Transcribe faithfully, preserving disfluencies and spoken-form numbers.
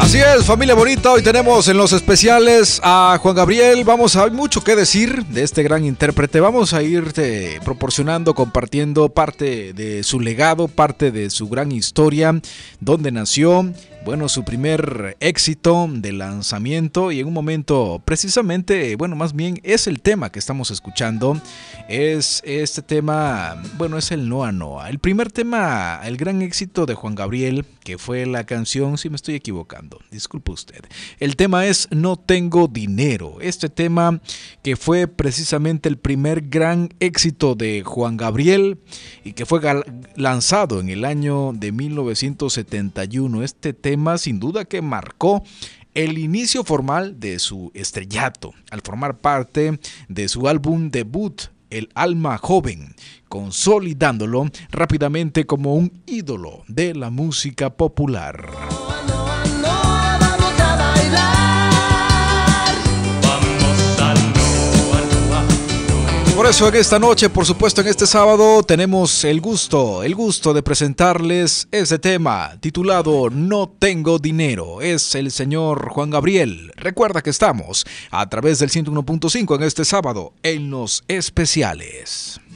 Así es, familia bonita, hoy tenemos en los especiales a Juan Gabriel. Vamos a, hay mucho que decir de este gran intérprete. Vamos a irte proporcionando, compartiendo parte de su legado, parte de su gran historia, dónde nació, bueno, su primer éxito de lanzamiento, y en un momento precisamente, bueno, más bien es el tema que estamos escuchando, es este tema, bueno, es el Noa Noa. El primer tema, el gran éxito de Juan Gabriel, que fue la canción, si me estoy equivocando, disculpe usted. El tema es No Tengo Dinero. Este tema que fue precisamente el primer gran éxito de Juan Gabriel y que fue lanzado en el año de mil novecientos setenta y uno. Este tema sin duda que marcó el inicio formal de su estrellato, al formar parte de su álbum debut, El Alma Joven, consolidándolo rápidamente como un ídolo de la música popular. Por eso en esta noche, por supuesto en este sábado, tenemos el gusto, el gusto de presentarles este tema titulado No Tengo Dinero. Es el señor Juan Gabriel. Recuerda que estamos a través del ciento uno punto cinco en este sábado en los especiales.